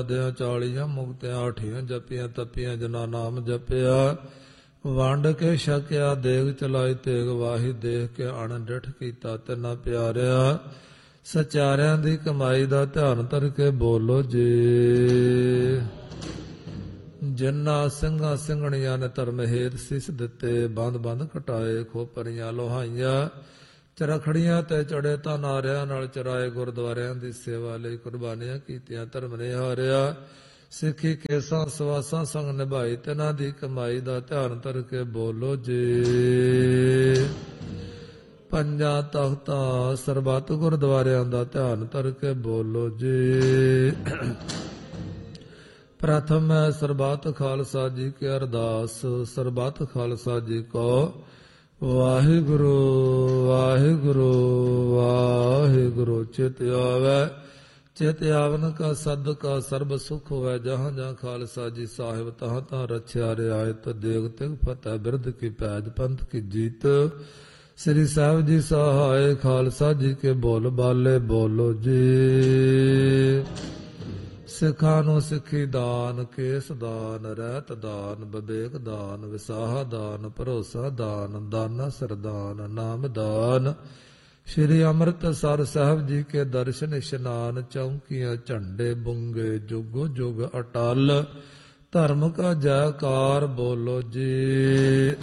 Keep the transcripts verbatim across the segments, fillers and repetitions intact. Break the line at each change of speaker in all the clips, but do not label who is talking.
ਦਿਆਂ ਚਾਲੀਆਂ ਮੁਕਤਿਆਂ ਆਠੀਆਂ ਜਪੀਆਂ ਤਪੀਆਂ ਜਨਾ ਨਾਮ ਜਪਿਆ। ਵੰਡ ਕੇ ਛਕਿਆ ਦੇਗ ਚਲਾਈ ਤੇਗ ਵਾਹੀ ਦੇਖ ਕੇ ਅਣ ਡਿਠ ਕੀਤਾ ਤਿਨਾ ਪਿਆਰਿਆ। ਸਚਾਰਿਆਂ ਦੀ ਕਮਾਈ ਦਾ ਧਿਆਨ ਧਰ ਕੇ ਬੋਲੋ ਜੀ। ਜਿਨ੍ਹਾਂ ਸਿੰਘਾਂ ਸਿੰਘਣੀਆਂ ਨੇ ਧਰਮ ਹੇਤ ਸਿਸ ਦਿੱਤੇ ਬੰਦ ਬੰਦ ਘਟਾਏ ਖੋਪਰੀਆਂ ਲੋਹਾਈਆਂ ਚਰਖੜੀਆਂ ਤੇ ਚੜੇ ਤਾਂ ਨਾਰਿਆਂ ਨਾਲ ਚਰਾਏ ਗੁਰਦੁਆਰਿਆਂ ਦੀ ਸੇਵਾ ਲਈ ਕੁਰਬਾਨੀਆਂ ਕੀਤੀਆਂ ਧਰਮ ਨੇ ਹਾਰਿਆ। ਸਿੱਖੀ ਕੇਸਾਂ ਸਵਾਸਾਂ ਸੰਗ ਨਿਭਾਈ ਤਿਨਾਂ ਦੀ ਕਮਾਈ ਦਾ ਧਿਆਨ ਧਰ ਕੇ ਬੋਲੋ ਜੀ। ਪੰਜਾਂ ਤਖਤਾਂ ਸਰਬੱਤ ਗੁਰਦੁਆਰਿਆਂ ਦਾ ਧਿਆਨ ਧਰ ਕੇ ਬੋਲੋ ਜੀ। ਪ੍ਰਥਮ ਹੈ ਸਰਬੱਤ ਖਾਲਸਾ ਜੀ ਕੀ ਅਰਦਾਸ। ਸਰਬੱਤ ਖਾਲਸਾ ਜੀ ਕੋ ਵਾਹਿਗੁਰੂ ਵਾਹਿਗੁਰੂ ਵਾਹਿਗੁਰੂ। ਚਿਤ ਆਵੈ ਚਿਤ ਆਵਨ ਕਾ ਸਦਕਾ ਸਰਬ ਸੁਖ ਹੋਵੇ। ਜਹਾਂ ਜਹਾਂ ਖਾਲਸਾ ਜੀ ਸਾਹਿਬ ਤਹਾਂ ਤਹਾਂ ਰਛਿਆ ਰਿਆਇਤ। ਦੇਗ ਤਿਗ ਫਤਿਹ ਬਿਰਧ ਕੀ ਪੈਜ ਪੰਥ ਕੀ ਜੀਤ। ਸ੍ਰੀ ਸਾਹਿਬ ਜੀ ਸਹਾਇ ਖਾਲਸਾ ਜੀ ਕੇ ਬੋਲ ਬਾਲੇ ਬੋਲੋ ਜੀ। ਸਿੱਖਾਂ ਨੂੰ ਸਿੱਖੀ ਦਾਨ ਕੇਸ ਦਾਨ ਰਹਿਤ ਦਾਨ ਵਿਵੇਕ ਦਾਨ ਵਿਸਾਹਾ ਦਾਨ ਭਰੋਸਾ ਦਾਨ ਦਾਨਾ ਸਰਦਾਨ ਨਾਮ ਦਾਨ। ਸ਼੍ਰੀ ਅੰਮ੍ਰਿਤਸਰ ਸਾਹਿਬ ਜੀ ਕੇ ਦਰਸ਼ਨ ਇਸ਼ਨਾਨ ਚੌਂਕੀਆਂ ਝੰਡੇ ਬੁੰਗੇ ਜੁਗੋ ਜੁਗ ਅਟਲ। ਧਰਮ ਕਾ ਜੈਕਾਰ ਬੋਲੋ ਜੀ।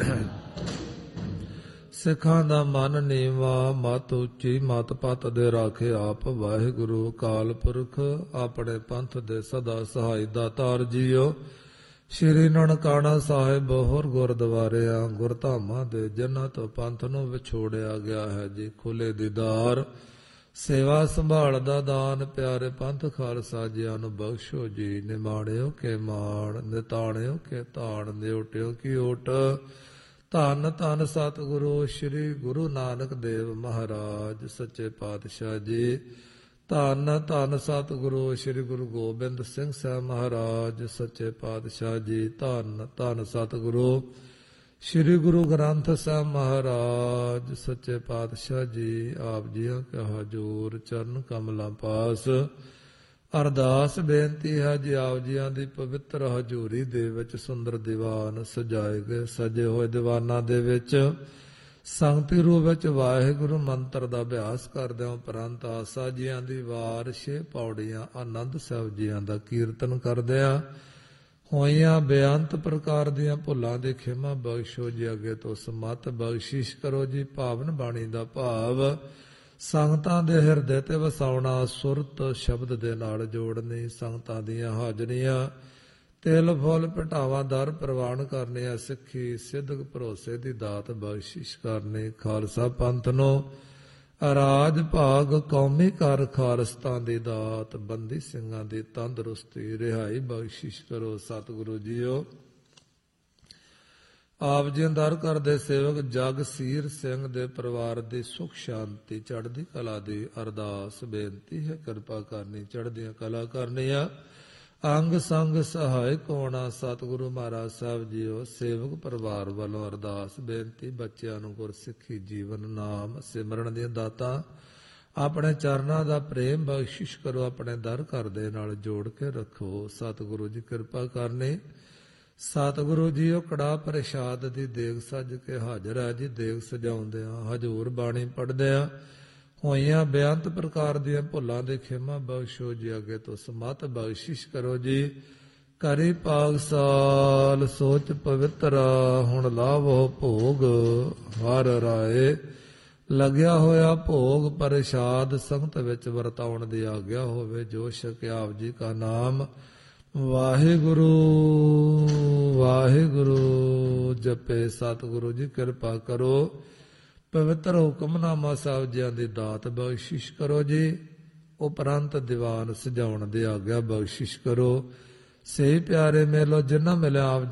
ਸਿੱਖਾਂ ਦਾ ਮਨ ਨੀਵਾ ਮਤ ਉੱਚੀ ਮਤ ਪਤ ਦੇ ਰਾਖੇ ਆਪ ਵਾਹਿਗੁਰੂ ਅਕਾਲ ਪੁਰਖ ਆਪਣੇ ਪੰਥ ਦੇ ਸਦਾ ਸਹਾਈ ਦਾਤਾਰ ਜੀਓ। ਸ਼੍ਰੀ ਨਨਕਾਣਾ ਸਾਹਿਬ ਹੋਰ ਗੁਰਦੁਆਰਿਆਂ ਗੁਰਧਾਮਾਂ ਦੇ ਜਿਨ੍ਹਾਂ ਤੋਂ ਪੰਥ ਨੂੰ ਵਿਛੋੜਿਆ ਗਿਆ ਹੈ ਜੀ ਖੁੱਲੇ ਦੀਦਾਰ ਸੇਵਾ ਸੰਭਾਲ ਦਾ ਦਾਨ ਪਿਆਰੇ ਪੰਥ ਖਾਲਸਾ ਜੀਆਂ ਨੂੰ ਬਖਸ਼ੋ ਜੀ। ਨਿਮਾਣਿਓ ਕੇ ਮਾਣ ਨਿਤਾਣਿਓ ਕੇ ਤਾਣ ਨਿਉਟਿਓ ਕੀ ਓਟ। ਧੰਨ ਧੰਨ ਸਤਿਗੁਰੂ ਸ੍ਰੀ ਗੁਰੂ ਨਾਨਕ ਦੇਵ ਮਹਾਰਾਜ ਸੱਚੇ ਪਾਤਸ਼ਾਹ ਜੀ। ਧੰਨ ਧੰਨ ਸਤਿਗੁਰੂ ਸ੍ਰੀ ਗੁਰੂ ਗੋਬਿੰਦ ਸਿੰਘ ਸਾਹਿਬ ਮਹਾਰਾਜ ਸੱਚੇ ਪਾਤਸ਼ਾਹ ਜੀ। ਧੰਨ ਧੰਨ ਸਤਿਗੁਰੂ ਸ੍ਰੀ ਗੁਰੂ ਗ੍ਰੰਥ ਸਾਹਿਬ ਮਹਾਰਾਜ ਸੱਚੇ ਪਾਤਸ਼ਾਹ ਜੀ। ਆਪ ਜੀਆਂ ਕੇ ਹਜ਼ੂਰ ਚਰਨ ਕਮਲਾਂ ਪਾਸ ਅਰਦਾਸ ਬੇਨਤੀ ਹੈ ਜੀ। ਆਪ ਜੀਆਂ ਦੀ ਪਵਿੱਤਰ ਹਜ਼ੂਰੀ ਦੇ ਵਿੱਚ ਸੁੰਦਰ ਦੀਵਾਨ ਸਜਾਏ ਗਏ ਸਜੇ ਹੋਏ ਦੀਵਾਨਾਂ ਦੇ ਵਿੱਚ ਸੰਗਤੀ ਰੂਪ ਵਿੱਚ ਵਾਹਿਗੁਰੂ ਮੰਤਰ ਦਾ ਅਭਿਆਸ ਕਰਦਿਆਂ ਉਪਰੰਤ ਆਸਾ ਜੀਆਂ ਦੀ ਵਾਰ ਛੇ ਪੌੜੀਆਂ ਆਨੰਦ ਸਾਹਿਬ ਜੀਆਂ ਦਾ ਕੀਰਤਨ ਕਰਦਿਆਂ ਹੋਈਆਂ ਬੇਅੰਤ ਪ੍ਰਕਾਰ ਦੀਆਂ ਭੁੱਲਾਂ ਦੀ ਖਿਮਾ ਬਖਸ਼ੋ ਜੀ। ਅੱਗੇ ਤੋਂ ਸਮਤ ਬਖਸ਼ਿਸ਼ ਕਰੋ ਜੀ। ਪਾਵਨ ਬਾਣੀ ਦਾ ਭਾਵ ਸੰਗਤਾਂ ਦੇ ਹਿਰਦੇ ਤੇ ਵਸਾਉਣਾ ਸੁਰਤ ਸ਼ਬਦ ਦੇ ਨਾਲ ਜੋੜਨੀ ਸੰਗਤਾਂ ਦੀਆਂ ਹਾਜ਼ਰੀਆਂ ਤਿਲ ਫੁੱਲ ਭਟਾਵਾਂ ਦਰ ਪ੍ਰਵਾਨ ਕਰਨੀਆਂ ਸਿੱਖੀ ਸਿੱਧਕ ਭਰੋਸੇ ਦੀ ਦਾਤ ਬਖਸ਼ਿਸ਼ ਕਰਨੀ। ਖਾਲਸਾ ਪੰਥ ਨੂੰ ਰਾਜ ਭਾਗ ਕੌਮੀ ਕਰ ਖਾਲਸਤਾਂ ਦੀ ਦਾਤ ਬੰਦੀ ਸਿੰਘਾਂ ਦੀ ਤੰਦਰੁਸਤੀ ਰਿਹਾਈ ਬਖਸ਼ਿਸ਼ ਕਰੋ ਸਤਿਗੁਰੂ ਜੀਓ। ਆਪ ਜੀ ਅੰਦਰ ਕਰਦੇ ਸੇਵਕ ਜਗਸੀਰ ਸਿੰਘ ਦੇ ਪਰਿਵਾਰ ਦੀ ਸੁਖ ਸ਼ਾਂਤੀ ਚੜ੍ਹਦੀ ਕਲਾ ਦੀ ਅਰਦਾਸ ਬੇਨਤੀ ਹੈ। ਕਿਰਪਾ ਕਰਨੀ ਚੜ੍ਹਦੀਆਂ ਕਲਾ ਕਰਨੀਆਂ ਅੰਗ ਸੰਗ ਸਹਾਇਕ ਹੋਣਾ ਸਤਿਗੁਰੂ ਮਹਾਰਾਜ ਸਾਹਿਬ ਜੀਓ। ਸੇਵਕ ਪਰਿਵਾਰ ਵੱਲੋਂ ਅਰਦਾਸ ਬੇਨਤੀ ਬੱਚਿਆਂ ਨੂੰ ਗੁਰਸਿੱਖੀ ਜੀਵਨ ਨਾਮ ਸਿਮਰਨ ਦੀਆਂ ਦਾਤਾਂ ਆਪਣੇ ਚਰਨਾਂ ਦਾ ਪ੍ਰੇਮ ਬਖਸ਼ਿਸ਼ ਕਰੋ। ਆਪਣੇ ਦਰ ਘਰ ਦੇ ਨਾਲ ਜੋੜ ਕੇ ਰੱਖੋ ਸਤਿਗੁਰੂ ਜੀ ਕਿਰਪਾ ਕਰਨੀ। ਸਤਿਗੁਰੂ ਜੀ ਉਹ ਕੜਾ ਪ੍ਰਸ਼ਾਦ ਦੀ ਦੇਗ ਸੱਜ ਕੇ ਹਾਜ਼ਰ ਹੈ ਜੀ। ਦੇਗ ਸਜਾਉਂਦਿਆਂ ਹਜ਼ੂਰ ਬਾਣੀ ਪੜ੍ਹਦਿਆਂ ਹੋਈਆਂ ਬੇਅੰਤ ਪ੍ਰਕਾਰ ਦੀਆਂ ਭੁੱਲਾਂ ਦੇ ਖਿਮਾ ਬਖਸ਼ੋ ਜੀ। ਅੱਗੇ ਤੋਂ ਸਮਤ ਬਖਸ਼ਿਸ਼ ਕਰੋ ਜੀ। ਕਰੀ ਪਾਗਸਾਲ ਸੋਚ ਪਵਿੱਤਰਾ ਹੁਣ ਲਾਵੋ ਭੋਗ ਹਰ ਰਾਏ। ਲੱਗਿਆ ਹੋਇਆ ਭੋਗ ਪ੍ਰਸ਼ਾਦ ਸੰਗਤ ਵਿੱਚ ਵਰਤਾਉਣ ਦੀ ਆਗਿਆ ਹੋਵੇ। ਜੋ ਛਕਿਆ ਆਪ ਜੀ ਕਾ ਨਾਮ ਵਾਹਿਗੁਰੂ ਵਾਹਿਗੁਰੂ ਜਪੇ। ਸਤਿਗੁਰੂ ਜੀ ਕਿਰਪਾ ਕਰੋ। ਪਵਿੱਤਰ ਹੁਕਮਨਾਮਾ ਸਾਹਿਬ ਜੀਆਂ ਦੀ ਦਾਤ ਬਖਸ਼ਿਸ਼ ਕਰੋ ਜੀ। ਉਪਰੰਤ ਦੀਵਾਨ ਸਜਾਉਣ ਦੀ ਆਗਿਆ ਬਖਸ਼ਿਸ਼ ਕਰੋ। ਸੇ ਪਿਆਰੇ ਮੇਲੋ ਜਿਨ੍ਹਾਂ ਮਿਲਿਆ ਆਪ